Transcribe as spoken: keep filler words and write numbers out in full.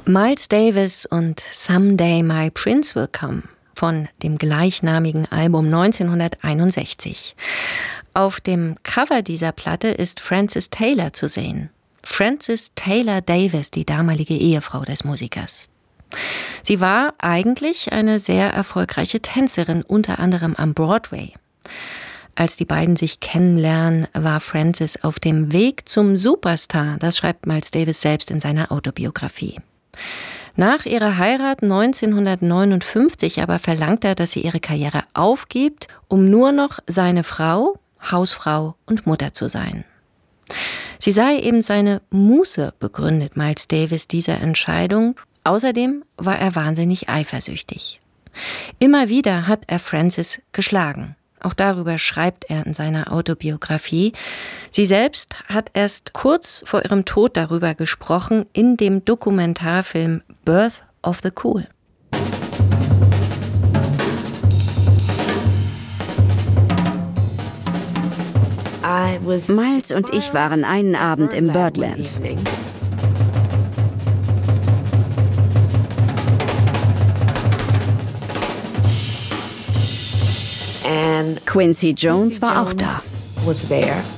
Miles Davis und Someday My Prince Will Come von dem gleichnamigen Album neunzehnhunderteinundsechzig. Auf dem Cover dieser Platte ist Frances Taylor zu sehen. Frances Taylor Davis, die damalige Ehefrau des Musikers. Sie war eigentlich eine sehr erfolgreiche Tänzerin, unter anderem am Broadway. Als die beiden sich kennenlernen, war Frances auf dem Weg zum Superstar. Das schreibt Miles Davis selbst in seiner Autobiografie. Nach ihrer Heirat neunzehnhundertneunundfünfzig aber verlangt er, dass sie ihre Karriere aufgibt, um nur noch seine Frau, Hausfrau und Mutter zu sein. Sie sei eben seine Muse, begründet Miles Davis diese Entscheidung. Außerdem war er wahnsinnig eifersüchtig. Immer wieder hat er Frances geschlagen. Auch darüber schreibt er in seiner Autobiografie. Sie selbst hat erst kurz vor ihrem Tod darüber gesprochen in dem Dokumentarfilm Birth of the Cool. Miles und ich waren einen Abend im Birdland. Quincy Jones war auch da.